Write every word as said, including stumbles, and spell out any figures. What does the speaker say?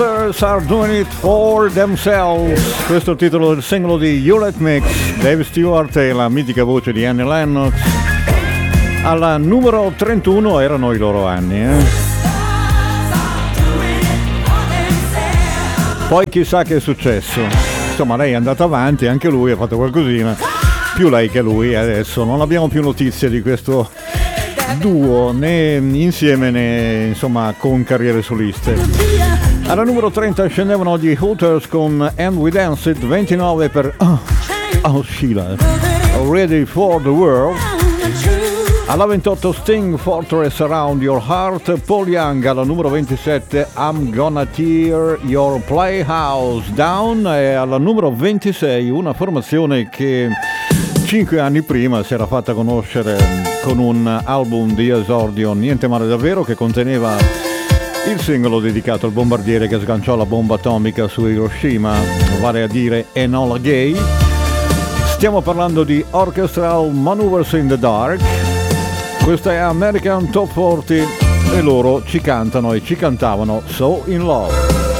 Are doing it for themselves. Questo è il titolo del singolo di Hewlett Mix, Dave Stewart e la mitica voce di Annie Lennox. Alla numero trentuno erano i loro anni, eh? Poi chissà che è successo. Insomma, lei è andata avanti, anche lui ha fatto qualcosina, più lei che lui. Adesso non abbiamo più notizie di questo duo, né insieme né insomma con carriere soliste. Alla numero trenta scendevano gli Hooters con And We Dance It, ventinove per Oh, oh Sheila, Ready for the World. Alla ventotto Sting, Fortress Around Your Heart. Paul Young alla numero ventisette, I'm Gonna Tear Your Playhouse Down. E alla numero ventisei una formazione che cinque anni prima si era fatta conoscere con un album di esordio niente male davvero, che conteneva il singolo dedicato al bombardiere che sganciò la bomba atomica su Hiroshima, vale a dire Enola Gay. Stiamo parlando di Orchestral Maneuvers in the Dark. Questa è American Top quaranta e loro ci cantano e ci cantavano So in Love.